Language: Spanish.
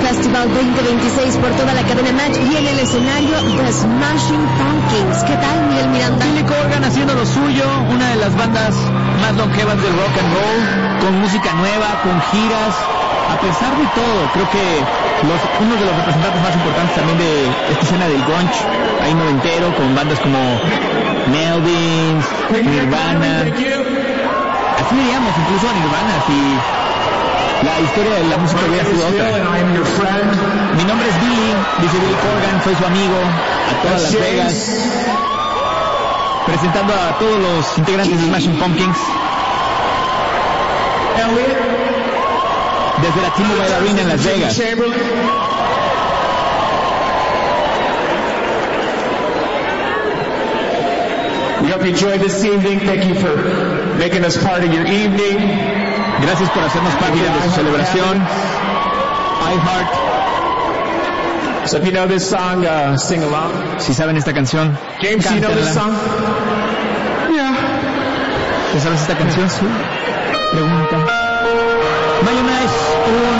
Festival 2026 por toda la cadena Match y en el escenario The Smashing Pumpkins. ¿Qué tal, Miguel Miranda? Billy Corgan haciendo lo suyo, una de las bandas más longevas del rock and roll, con música nueva, con giras. A pesar de todo, creo que uno de los representantes más importantes también de esta escena del grunge, ahí noventero, con bandas como Melvins, Nirvana. Así diríamos, incluso a Nirvana, si la historia de la música hubiera sido otra. Mi nombre es Billy, dice Billy Corgan, soy su amigo, a todas Las Vegas, presentando a todos los integrantes de Smashing Pumpkins. Desde la T-Mobile Arena en Las Vegas. We hope you enjoyed this evening. Thank you for making us part of your evening. Gracias por hacernos parte de su celebración. iHeart. So if you know this song, sing along. Si saben esta canción, James, do you know this song? Yeah. ¿Te sabes esta canción? Sí. Pregunta. Mayonnaise,